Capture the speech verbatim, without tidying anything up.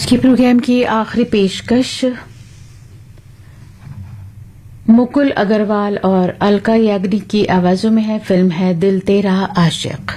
की प्रोग्राम की आखिरी पेशकश मुकुल अग्रवाल और अलका याग्निक की आवाजों में है। फिल्म है दिल तेरा आशिक।